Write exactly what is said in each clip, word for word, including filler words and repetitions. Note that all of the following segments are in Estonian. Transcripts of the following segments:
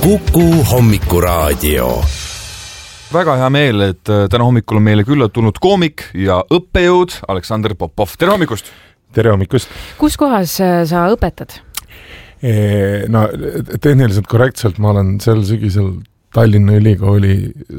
Kuku hommikuraadio. Väga hea meel, et täna hommikul on meile külla tulnud koomik ja õppejõud Aleksandr Popov. Tere hommikust! Tere hommikust! Kus kohas sa õpetad? E, no, tehniliselt korrektselt ma olen sel sügisel Tallinna Ülikooli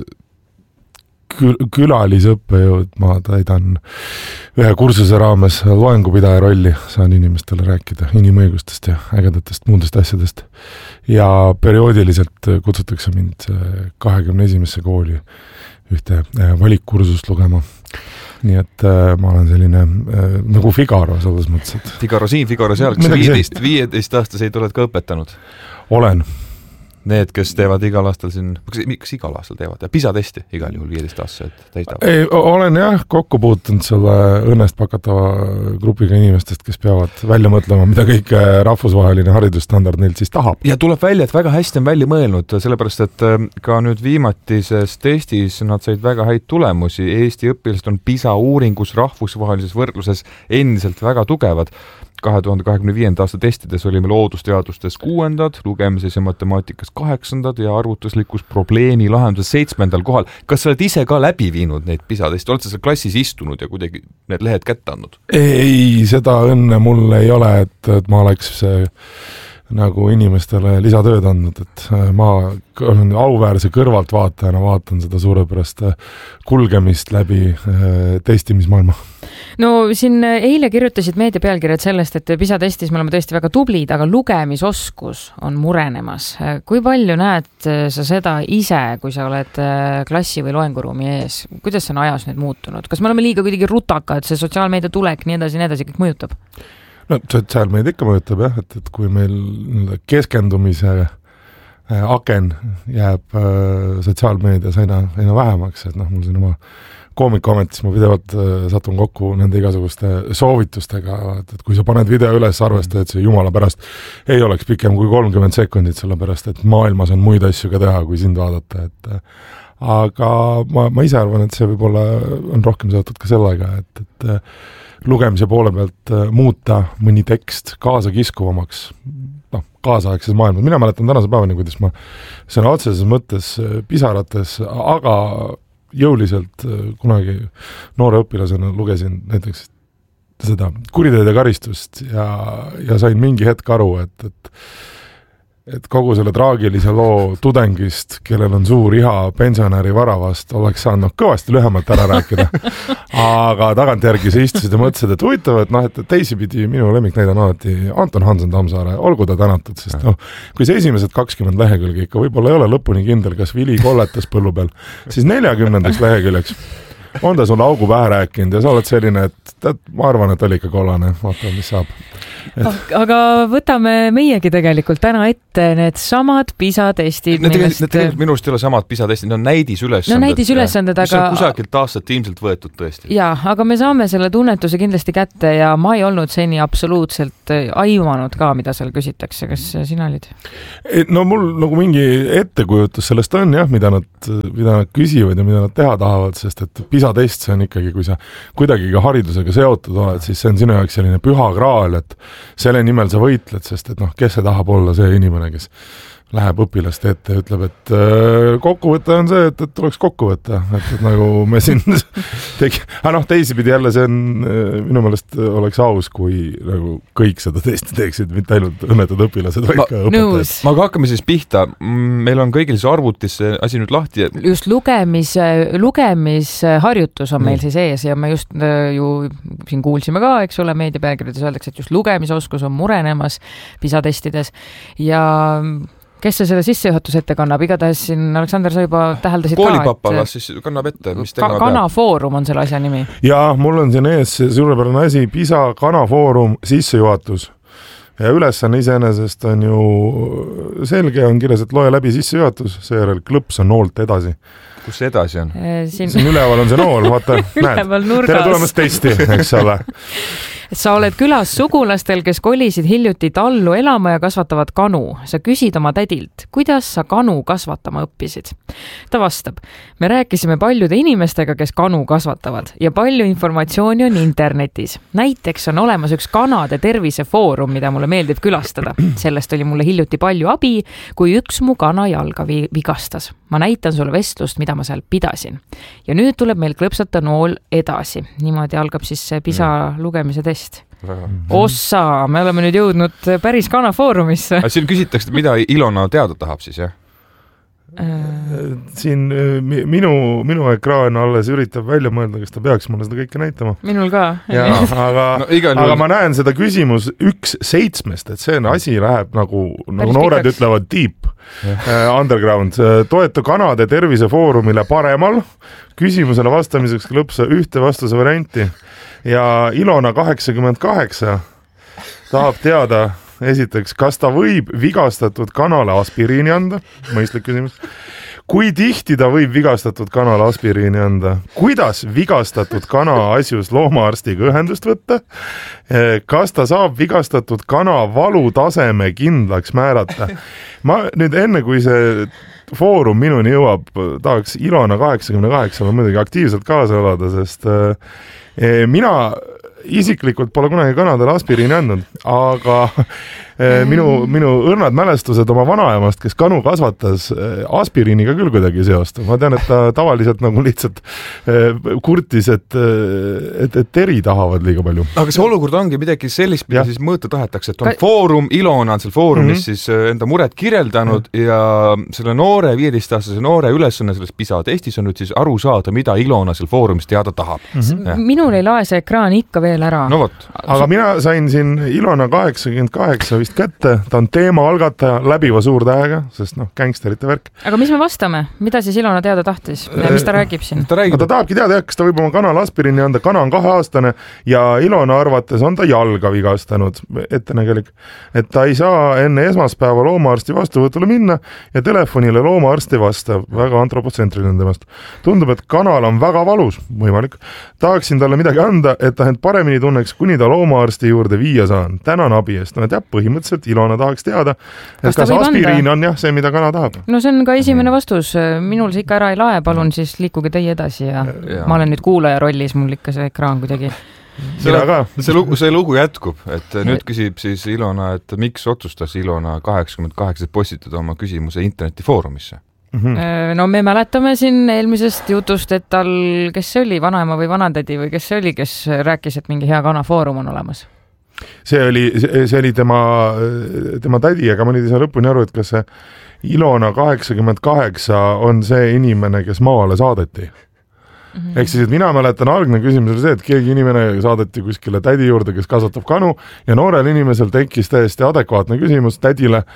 külalisõppejõud, ma täidan ühe kursuse raames loengupidaja rolli, saan inimestele rääkida inimõigustest ja ägedatest muudest asjadest ja perioodiliselt kutsutakse mind kahekümne esimesse kooli ühte valikkursust lugema. Nii et äh, ma olen selline äh, nagu Figaro selles mõttes. Et... Figaro siin, Figaro seal, kas viieteist, viieteist aastaseid oled ka õpetanud? Olen. Need, kes teevad igal aastal siin, kas igal aastal teevad? Ja PISA testi igal juhul viieteist aastased täistavad? Ei, olen jah kokku puutunud selle õnnest pakatava grupiga inimestest, kes peavad välja mõtlema, mida kõik rahvusvaheline haridusstandard neilt siis tahab. Ja tuleb välja, et väga hästi on välja mõelnud, sellepärast, et ka nüüd viimatises testis nad said väga häid tulemusi. Eesti õpilased on PISA uuringus rahvusvahelises võrdluses endiselt väga tugevad. kahe tuhande kahekümne viienda aasta testides olime loodusteadustes kuuendad, lugemises ja matemaatikas kaheksandad ja arvutuslikus probleemi lahenduses seitsmendal kohal. Kas sa oled ise ka läbi viinud neid PISA testi? Oled sa seal klassis istunud ja kuidagi need lehed kätte andnud? Ei, seda õnne mul ei ole, et, et ma oleks see, nagu inimestele lisatööd andnud, et ma olen auväärse kõrvaltvaatajana vaatan seda suurepärast kulgemist läbi testimismaailma. No siin eile kirjutasid meedia pealkirjad sellest, et PISA testis me oleme tõesti väga tublid, aga lugemisoskus on murenemas. Kui palju näed sa seda ise, kui sa oled klassi või loenguruumi ees? Kuidas see on ajas nüüd muutunud? Kas me oleme liiga kuidagi rutaka, et see sotsiaalmeedia tulek nii edasi, nii edasi kõik mõjutab? No sotsiaalmeedia ikka mõjutab jah, et, et kui meil keskendumise aken jääb sotsiaalmeedias aina, aina vähemaks, et noh, mul siin oma koomikuametis ma pidevalt satun kokku nende igasuguste soovitustega, et, et kui sa paned video üles, arvesta, et see jumala pärast ei oleks pikem kui kolmkümmend sekundit, sellepärast, et maailmas on muid asju ka teha, kui sind vaadata, et aga ma, ma ise arvan, et see võib-olla on rohkem seotud ka sellega, et, et lugemise poole pealt muuta mõni tekst kaasa kiskuvamaks, noh, kaasaegses maailmas. Mina mäletan tänase päevani, kuidas ma sõna otseses mõttes pisarates, aga jõuliselt kunagi noore õpilasena lugesin näiteks seda kuriteed ja karistust ja, ja sain mingi hetk aru, et, et, et kogu selle traagilise loo tudengist, kellel on suur iha pensionäri varavast, oleks saanud kõvasti lühemalt ära rääkida. Aga tagantjärgi sa istusid ja mõtlesid, et huvitav, et, noh, et teisipidi minu lemmiknäide on alati Anton Hansen Tammsaare, olgu ta tänatud, sest no, kui see esimesed kakskümmend lehekülge ikka võib-olla ei ole lõpuni kindel, kas vili kolletas põllu peal, siis neljakümnendaks leheküljeks on ta sulle augu pähe rääkinud ja sa oled selline, et tead, ma arvan, et oli ikka kollane, vaata, mis saab. Et... Aga võtame meiegi tegelikult täna ette need samad PISA testid. Need millest... tegelikult minu arust ei ole samad PISA testid, need on näidisülesanded. No näidisülesanded, aga... Mis on kusagilt aastat ilmselt võetud tõesti. Jaa, aga me saame selle tunnetuse kindlasti kätte ja ma ei olnud seni absoluutselt aimanud ka, mida seal küsitakse. Kas sina olid? No mul nagu mingi ettekujutus sellest on jah, mida nad, mida nad küsivad ja mida nad teha tahavad, sest et PISA test see on ikkagi, kui sa kuidagi ka haridusega seotud oled, siis see on sinu jaoks selline püha kraal, et selle nimel sa võitled, sest et noh, kes see tahab olla see inimene, kes läheb õpilaste ette ja ütleb, et äh, kokkuvõte on see, et, et tuleks kokku võtta, et, et nagu me siin tegi, aga noh, teisipidi jälle see on, minu meelest oleks aus, kui nagu kõik seda testi teeksid, mitte ainult õnnetud õpilased, vaid ka õpetajad. Ma aga hakkame siis pihta, meil on kõigil siis arvutis asi nüüd lahti. Just lugemis, lugemisharjutus on meil siis ees ja me just ju siin kuulsime ka, eks ole, meediapealkirjades öeldakse, et just lugemisoskus on murenemas PISA testides ja kes see selle sissejuhatus ette kannab? Igatahes siin, Aleksander, sa juba täheldasid Koolipapa, ka, et siis kannab ette, mis ka, Kanafoorum on selle asja nimi. Ja mul on siin ees suurepärane asi, PISA Kanafoorum sissejuhatus. Ja ülesanne iseenesest on ju selge, on kirjas, et loe läbi sissejuhatus, seejärel klõps on noolt edasi. kus see edasi on? Siin, siin üleval on see nool, vaata, näed, tere tulemast testi, eks ole. Sa oled külas sugulastel, kes kolisid hiljuti tallu elama ja kasvatavad kanu. Sa küsid oma tädilt, kuidas sa kanu kasvatama õppisid? Ta vastab, me rääkisime paljude inimestega, kes kanu kasvatavad ja palju informatsiooni on internetis. Näiteks on olemas üks kanade tervisefoorum, mida mulle meeldib külastada. Sellest oli mulle hiljuti palju abi, kui üks mu kana jalga vigastas. Ma näitan sulle vestlust, mida ma seal pidasin. Ja nüüd tuleb meil klõpsata nool edasi. Niimoodi algab siis PISA lugemise test. Ossa, me oleme nüüd jõudnud päris kanafoorumisse. Siin küsitakse, mida Ilona teada tahab siis, jah? Siin minu, minu ekraan alles üritab välja mõelda, kas ta peaks mulle seda kõike näitama. Minul ka. Ja, aga, no, aga ma näen seda küsimus üks seitsmest, et see asi läheb nagu, nagu noored pikaks. Ütlevad deep uh, underground. Toetu kanade tervisefoorumile paremal. Küsimusele vastamiseks klõpsa ühte vastuse varianti. Ja Ilona kaheksakümmend kaheksa tahab teada esiteks, kas ta võib vigastatud kanale aspiriini anda? Mõistlik küsimus. Kui tihti ta võib vigastatud kanale aspiriini anda? Kuidas vigastatud kana asjus loomaarstiga ühendust võtta? Kas ta saab vigastatud kana valutaseme kindlaks määrata? Ma nüüd enne, kui see foorum minuni jõuab, tahaks Ilona kaheksakümmend kaheksa muidugi aktiivselt kaasa elada, sest eh, mina isiklikult pole kunagi kanadele aspiriini andnud, aga eh, minu, minu õrnad mälestused oma vanaemast, kes kanu kasvatas, eh, aspiriiniga küll kuidagi seostu. Ma tean, et ta tavaliselt nagu lihtsalt eh, kurtis, et, et, et teri tahavad liiga palju. Aga see olukord ongi midagi sellist, mida ja. Siis mõõta tahetakse, et on Ka... foorum, Ilona on seal foorumis mm-hmm. siis enda muret kirjeldanud mm-hmm. ja selle noore, viieteistaastase noore ülesanne selles PISA testis on nüüd siis aru saada, mida Ilona seal foorumis teada tahab. Mm-hmm. Minul ei lae see ekraan ikka veel ära. No võt. Aga mina sain siin Ilona kaheksakümmend kaheksa vist kätte, ta on teema algataja läbiva suurtähega, sest noh, gangsterite värk. Aga mis me vastame? Mida siis Ilona teada tahtis? Mis ta räägib siin? Ta, räägib... ta tahabki teada, kas ta võib oma kanal aspiriini anda, kana on kaheaastane ja Ilona arvates on ta jalga vigastanud ettenägelik, et ta ei saa enne esmaspäeva loomaarsti vastuvõtule minna ja telefonile loomaarsti vasta, väga antropotsentriline temast. Tundub, et kanal on väga valus, võimalik. Tahaksin talle midagi anda, et ta end paremini tunneks, kuni ta loomaarsti juurde viia saan. Tänan abi eest. No, et jah, põhimõtteliselt Ilona tahaks teada, et kas, kas aspiriin anda? On jah, see, mida kana tahab. No see on ka esimene vastus. Minul see ikka ära ei lae, palun siis liikuge teie edasi ja, ja. Ma olen nüüd kuulaja rollis, mul ikka see ekraan kuidagi. See, see, lugu, see lugu jätkub, et nüüd küsib siis Ilona, et miks otsustas Ilona kaheksakümmend kaheksa postitada oma küsimuse internetifoorumisse? No me mäletame siin eelmisest jutust, et tal, kes see oli, vanaema või vanatädi või kes see oli, kes rääkis, et mingi hea kanafoorum on olemas? See oli, see oli tema, tema tädi, aga ma nüüd ei saa lõpuni aru, et kas see Ilona kaheksakümmend kaheksa on see inimene, kes maale saadeti. Mm-hmm. Ehk siis, et mina mäletan, algne küsimus oli see, et keegi inimene saadeti kuskile tädi juurde, kes kasvatab kanu ja noorel inimesel tekkis täiesti adekvaatne küsimus tädile,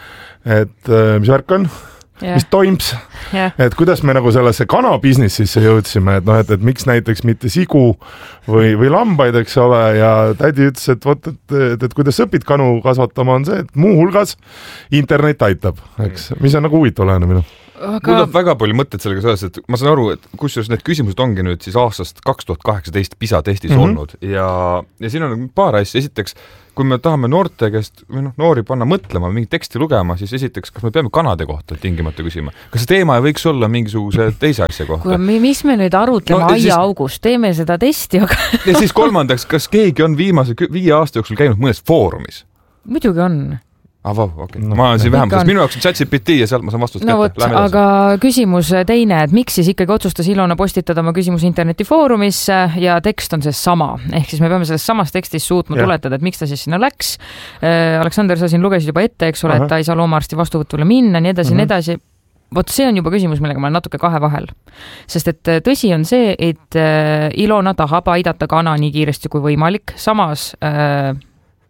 et mis värk on? Yeah. Mis toims, yeah. Et kuidas me nagu sellesse kana-businessisse jõudsime, et noh, et, et miks näiteks mitte sigu või, või lambaid, eks ole, ja tädi ütles, et vot, et, et, et kuidas õpid kanu kasvatama on see, et muu hulgas internet aitab, eks, mis on nagu huvitav lähenemine. Aga... Mul on väga palju mõtted sellega selles, et ma saan aru, et kusjuures need küsimused ongi nüüd siis aastast kaks tuhat kaheksateist PISA testis mm-hmm. olnud ja, ja siin on paar asja. Esiteks, kui me tahame noorte käest või noh, noori panna mõtlema, mingit teksti lugema, siis esiteks, kas me peame kanade kohta tingimata küsima? Kas see teema ei võiks olla mingisuguse teise asja kohta? Kui, mis me nüüd arutleme no, aia august, teeme seda testi, aga... ja siis kolmandaks, kas keegi on viimase viie aasta jooksul käinud mõnes foorumis? Muidugi on. Ah, wow, okay. no, ma olen siin vähem, sest minu jaoks on ChatGPT ja sealt ma saan vastust no, kätte. Võt, aga küsimus teine, et miks siis ikkagi otsustas Ilona postitada oma küsimus internetifoorumisse ja tekst on see sama. Ehk siis me peame selles samas tekstis suutma yeah. tuletada, et miks ta siis sinna läks. Aleksander, sa siin lugesid juba ette, eks ole, uh-huh. et ta ei saa loomaarsti vastuvõtule minna, nii edasi, uh-huh. nii edasi. Vot see on juba küsimus, millega ma olen natuke kahe vahel. Sest et tõsi on see, et Ilona tahab aidata kana nii kiiresti kui võimalik. Samas... Äh,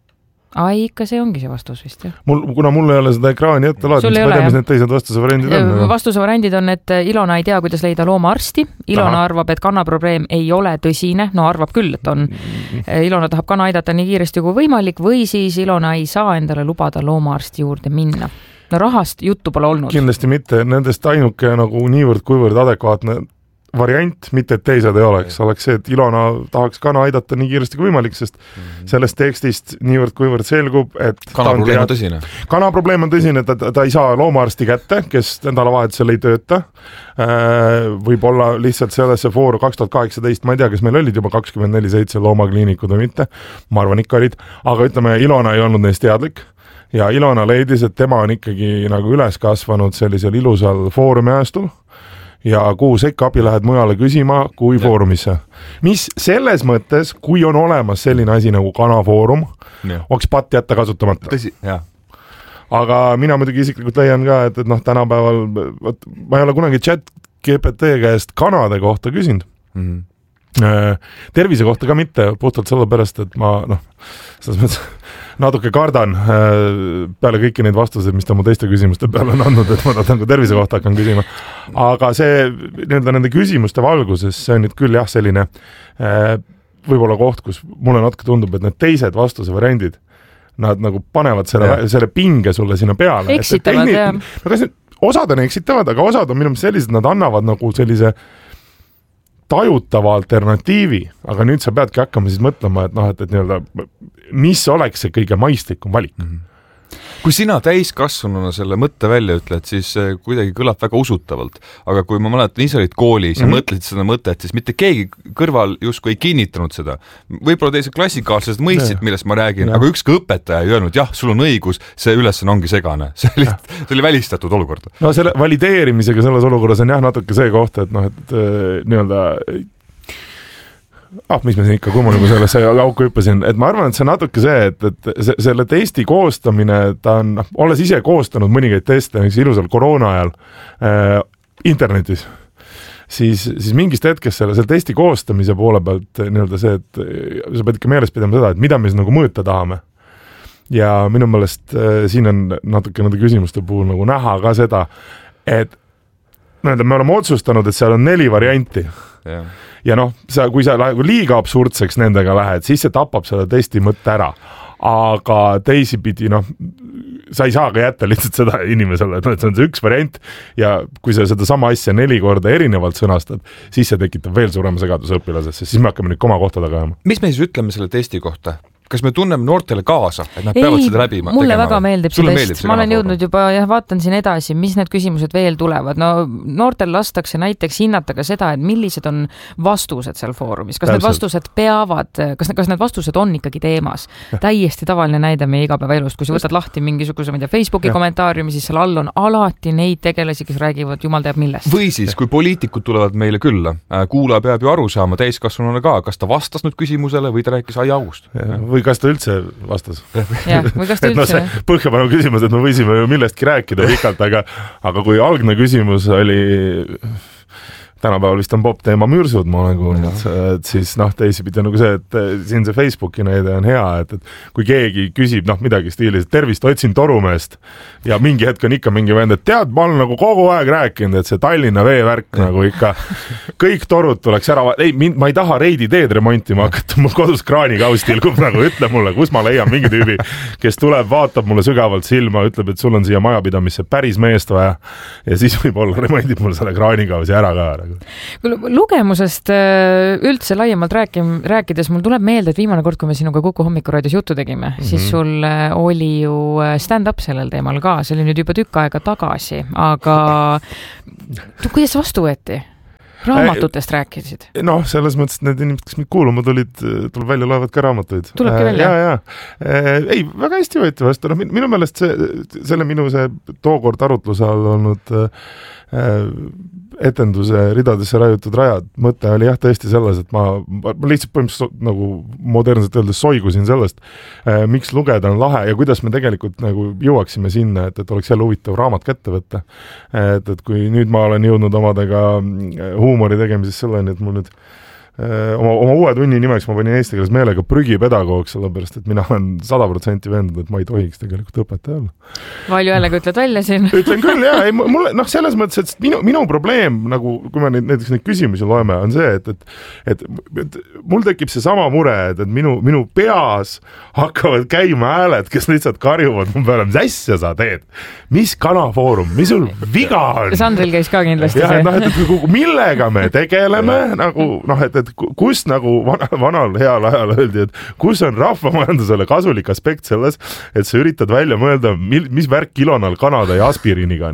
Ai, ikka see ongi see vastus vist, jah? Mul, kuna mul ei ole seda ekraani ette laadnud, siis ma tean, mis need teised vastuse variandid on. Vastuse variandid on, et Ilona ei tea, kuidas leida loomaarsti. Ilona Aha. arvab, et kannaprobleem ei ole tõsine. No arvab küll, et on. Ilona tahab kana aidata nii kiiresti kui võimalik või siis Ilona ei saa endale lubada loomaarsti juurde minna. no rahast juttu pole olnud. Kindlasti mitte, nendest ainuke nagu niivõrd kuivõrd adekvaatne variant, mitte et teised ei oleks, oleks see, et Ilona tahaks kana aidata nii kiiresti kui võimalik, sest mm-hmm. sellest tekstist niivõrd kuivõrd selgub, et kana probleem on tõsine. Kana probleem on tõsine, ta, ta ei saa loomaarsti kätte, kes nädalavahetusel ei tööta. Võib-olla lihtsalt sellesse fooru kaks tuhat kaheksateist, ma ei tea, kas meil olid juba kakskümmend neli seitse loomakliinikud või mitte, ma arvan ikka olid, aga ütleme, Ilona ei olnud neist teadlik ja Ilona leidis, et tema on ikkagi nagu üles kasvanud sellisel ilusal foorumi ajastul ja kuhu sekka abi lähed mujale küsima kui ja. Foorumisse. Mis selles mõttes, kui on olemas selline asi nagu kanafoorum, oleks patt jätta kasutamata. Tõsi, jah. Aga mina muidugi isiklikult leian ka, et, et noh, tänapäeval võt, ma ei ole kunagi chat G P T käest kanade kohta küsinud. Mm-hmm. Tervise kohta ka mitte, puhtalt sellepärast, et ma noh, selles mõttes natuke kardan peale kõiki neid vastuseid, mis ta mu teiste küsimuste peale on andnud, et ma tahan ka tervise kohta hakkan küsima. Aga see nii-öelda nende küsimuste valguses, see on nüüd küll jah selline võib-olla koht, kus mulle natuke tundub, et need teised vastuse variandid, nad nagu panevad selle, selle pinge sulle sinna peale. Eksitavad, jah. No kas nüüd, osad on eksitavad, aga osad on minu meelest sellised, nad annavad nagu sellise tajutava alternatiivi, aga nüüd sa peadki hakkama siis mõtlema, et noh, et, et nii-öelda, mis oleks see kõige maistlikum valik. Mm-hmm. Kui sina täiskasvanuna selle mõtte välja ütled, siis kuidagi kõlab väga usutavalt, aga kui ma mäletan, ise olid koolis ja mm-hmm. mõtlesid seda mõtet, siis mitte keegi kõrval justkui ei kinnitanud seda. Võib-olla teised klassikaalised mõistsid, millest ma räägin, ja. Aga ükski õpetaja ei öelnud, jah, sul on õigus, see ülesanne ongi segane. See oli, see oli välistatud olukord. No selle valideerimisega selles olukorras on jah natuke see koht, et noh, et nii-öelda ah, mis me siin ikka, kui ma nagu sellesse auku hüppasin, et ma arvan, et see on natuke see, et, et see, selle testi koostamine, ta on, olles ise koostanud mõningaid teste, üks ilusal koroona ajal äh, internetis, siis, siis mingist hetkest selle, selle testi koostamise poole pealt nii-öelda see, et sa pead ikka meeles pidama seda, et mida me siis nagu mõõta tahame. Ja minu meelest äh, siin on natuke nende küsimuste puhul nagu näha ka seda, et nii-öelda me oleme otsustanud, et seal on neli varianti. Yeah. Ja noh, sa, kui sa liiga absurdseks nendega lähed, siis see tapab selle testi mõtte ära. Aga teisipidi, noh, sa ei saa ka jätta lihtsalt seda inimesele, et see on see üks variant ja kui sa seda sama asja neli korda erinevalt sõnastad, siis see tekitab veel suurema segaduse õpilasesse, siis me hakkame nüüd oma kohtadega ajama. Mis me siis ütleme selle testi kohta? Kas me tunneme noortele kaasa, et nad ei, peavad seda läbi mulle tegema? Väga meeldib see test. Ma olen jõudnud juba, jah, vaatan siin edasi, mis need küsimused veel tulevad. No noortel lastakse näiteks hinnata ka seda, et millised on vastused seal foorumis. Kas Täpselt. Need vastused peavad, kas, kas need vastused on ikkagi teemas? Ja. Täiesti tavaline näide meie igapäeva elust, kui sa võtad lahti mingisuguse, ma ei tea, Facebooki ja. Kommentaariumi, siis seal all on alati neid tegelasi, kes räägivad jumal teab millest. Või siis, kui poliitikud tulevad meile külla, kuulaja peab ju aru saama täiskasvanuna ka, kas ta vastas nüüd küsimusele või ta rääkis ai august. Või kas ta üldse vastas? Ja, või kas ta üldse? No põhjapanu küsimus, et me võisime ju millestki rääkida pikalt, aga, aga kui algne küsimus oli tänapäeval vist on pop teema mürsud, ma olen kuulnud, et siis noh, teisipidi nagu see, et siin see Facebooki näide on hea, et, et kui keegi küsib noh midagi stiilis, et tervist, otsin torumeest ja mingi hetk on ikka mingi vend, et tead, ma olen nagu kogu aeg rääkinud, et see Tallinna veevärk ja. Nagu ikka kõik torud tuleks ära, ei, mind, ma ei taha reidi teed remontima hakata, mul kodus kraanikaus tilgub nagu, ütle mulle, kus ma leian mingi tüübi, kes tuleb, vaatab mulle sügavalt silma, ütleb, et sul on siia majapidamisse päris meest vaja ja siis võib-olla remondib mul selle kraanikausi ära ka. Lugemusest üldse laiemalt rääkim, rääkides, mul tuleb meelde, et viimane kord, kui me sinuga Kuku hommikuraadios juttu tegime, mm-hmm. siis sul oli ju stand-up sellel teemal ka, see oli nüüd juba tükk aega tagasi, aga kuidas vastu võeti? Raamatutest rääkisid? Noh, selles mõttes, et need inimesed, kes mind kuuluma tulid, tuleb välja loevad ka raamatuid. Tulebki välja? Ja, ja. Ei, väga hästi võeti vastu. No, minu meelest see, selle minu see tookord arutluse all olnud etenduse ridadesse rajutud rajad. Mõte oli jah tõesti selles, et ma, ma lihtsalt põhimõtteliselt nagu modernselt öeldes soigusin sellest, miks lugeda on lahe ja kuidas me tegelikult nagu jõuaksime sinna, et, et oleks jälle huvitav raamat kätte võtta. Et, et kui nüüd ma olen jõudnud omadega huumori tegemises selleni, et mul nüüd oma, oma uue tunni nimeks ma panin eesti keeles meelega prügipedagoog, sellepärast, et mina olen sada protsenti veendunud, et ma ei tohiks tegelikult õpetaja olla. Valju jällegi ütled välja siin. Ütlen küll, jah, ei, mulle, noh, selles mõttes, et minu, minu probleem, nagu kui me näiteks neid küsimusi loeme, on see, et, et, et, et mul tekib see sama mure, et, et minu, minu peas hakkavad käima hääled, kes lihtsalt karjuvad mu peale, mis asja sa teed? Mis kanafoorum? Mis sul viga on? Sandril käis ka kindlasti ja, see. No, et, et, millega me tegeleme, nagu, noh, et, et kus nagu vana, vanal heal ajal öeldi, et kus on rahvamajandusele kasulik aspekt selles, et sa üritad välja mõelda, mil, mis värk Ilonal Kanada ja aspiriiniga on.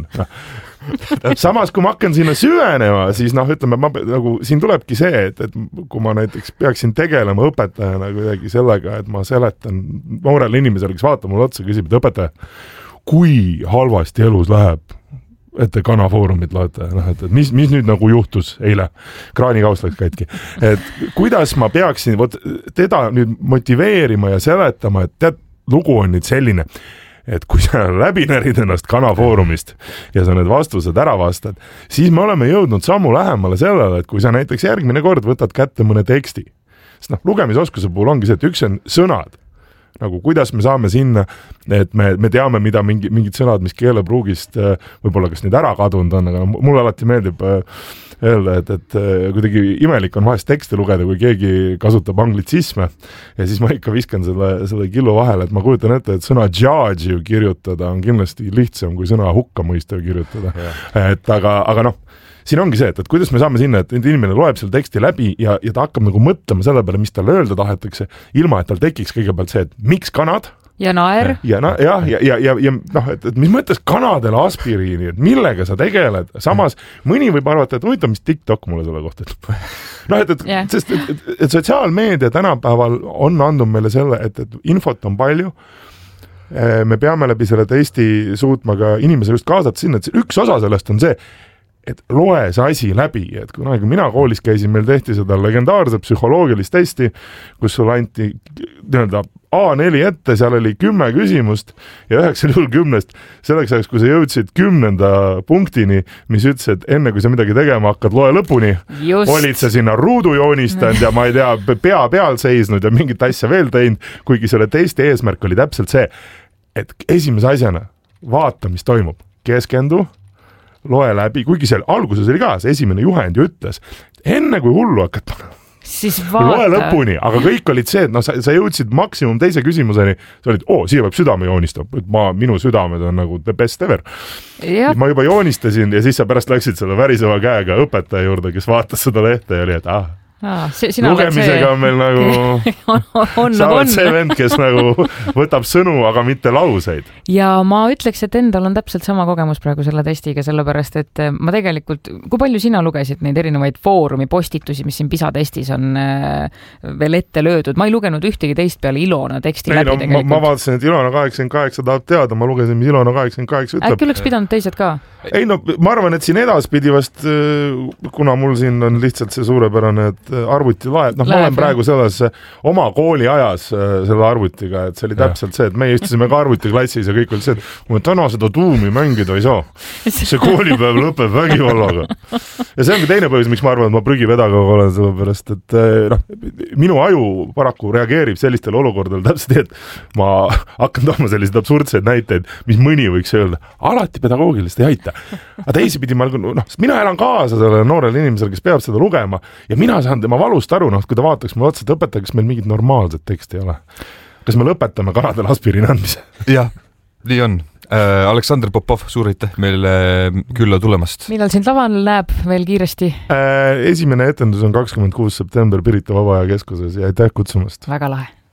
Samas, kui ma hakkan sinna süvenema, siis noh, ütleme, ma, nagu, siin tulebki see, et, et kui ma näiteks peaksin tegelema õpetajana kuidagi sellega, et ma seletan noorele inimesele, kes vaatab mulle otsa, küsib, et õpetaja, kui halvasti elus läheb, et te kanafoorumit loete, noh, et, et mis, mis nüüd nagu juhtus eile, kraanikaust läks katki, et kuidas ma peaksin võt, teda nüüd motiveerima ja seletama, et tead, lugu on nüüd selline, et kui sa läbi närid ennast kanafoorumist ja sa need vastused ära vastad, siis me oleme jõudnud sammu lähemale sellele, et kui sa näiteks järgmine kord võtad kätte mõne teksti, sest noh, lugemisoskuse puhul ongi see, et üks on sõnad, nagu kuidas me saame sinna, et me, me teame, mida mingi, mingid sõnad, mis keelepruugist võib-olla kas nüüd ära kadunud on, aga mulle alati meeldib öelda, et, et kuidagi imelik on vahest tekste lugeda, kui keegi kasutab anglitsisme ja siis ma ikka viskan selle, selle killu vahele, et ma kujutan ette, et sõna judge ju kirjutada on kindlasti lihtsam kui sõna hukkamõistev kirjutada. Et aga, aga noh, siin ongi see, et, et kuidas me saame sinna, et inimene loeb selle teksti läbi ja, ja ta hakkab nagu mõtlema selle peale, mis talle öelda tahetakse, ilma et tal tekiks kõigepealt see, et miks kanad? Ja naer. Ja, na, ja, ja, ja, ja, ja noh, et, et mis mõttes kanadele aspiriini, et millega sa tegeled? Samas mõni võib arvata, et huvitav, mis TikTok mulle selle kohta et noh, et, et, yeah. sest, et, et, et sotsiaalmeedia tänapäeval on andnud meile selle, et, et infot on palju, me peame läbi selle testi suutma ka inimese just kaasata sinna, et üks osa sellest on see, et loe see asi läbi, et kunagi mina koolis käisin, meil tehti seda legendaarset psühholoogilist testi, kus sul anti nii-öelda A neli ette, seal oli kümme küsimust ja üheksal juhul kümnest, selleks ajaks, kui sa jõudsid kümnenda punktini, mis ütles, et enne kui sa midagi tegema hakkad, loe lõpuni, just. Olid sa sinna ruudu joonistanud ja ma ei tea, pea peal seisnud ja mingit asja veel teinud, kuigi selle testi eesmärk oli täpselt see, et esimese asjana vaata, mis toimub, keskendu, loe läbi, kuigi seal alguses oli ka, see esimene juhend ju ütles, enne kui hullu hakkad, siis vaata. Loe lõpuni, aga kõik olid see, et no, sa, sa jõudsid maksimum teise küsimuseni, sa olid, oo, siia peab südame joonistab, et ma, minu südamed on nagu the best ever. Ma juba joonistasin ja siis sa pärast läksid selle väriseva käega õpetaja juurde, kes vaatas seda lehte ja oli, et ah, Ah, see, lugemisega see... on meil nagu on, sa oled on. see vend, kes nagu võtab sõnu, aga mitte lauseid. Ja ma ütleks, et endal on täpselt sama kogemus praegu selle testiga, sellepärast, et ma tegelikult, kui palju sina lugesid neid erinevaid foorumi postitusi, mis siin PISA testis on veel ette löödud? Ma ei lugenud ühtegi teist peale Ilona teksti ei, läbi no, tegelikult. Ma, ma vaatasin, et Ilona kaheksakümmend kaheksa tahab teada, ma lugesin, mis Ilona kaheksakümmend kaheksa ütleb. Äkki oleks pidanud teised ka? Ei no, ma arvan, et siin edaspidi vast, kuna mul siin on lihtsalt see suurepärane, et arvuti laeb, noh, ma olen praegu selles oma kooli ajas selle arvutiga, et see oli täpselt see, et me istusime ka arvutiklassis ja kõik oli see, et kui me täna seda tuumi mängida ei saa, see koolipäev lõpeb vägivallaga. Ja see ongi teine põhjus, miks ma arvan, et ma prügipedagoog olen, sellepärast, et noh, minu aju paraku reageerib sellistele olukordadele täpselt, et ma hakkan tooma selliseid absurdseid näiteid, mis mõni võiks öelda, alati pedagoogilist ei aita. Aga teisipidi ma, noh, mina elan kaasa sellele noorele inimesele, kes peab seda lugema ja mina saan tema valust aru, noh, kui ta vaataks mulle otsa, et õpetaja, kas meil mingit normaalset teksti ei ole. Kas me lõpetame kanadele aspiriini andmise? Jah, nii on. Äh, Aleksandr Popov, suur aitäh meile külla tulemast. Millal sind laval näeb veel kiiresti? Äh, esimene etendus on kakskümmend kuus september Pirita Vabaaja keskuses ja aitäh kutsumast. Väga lahe.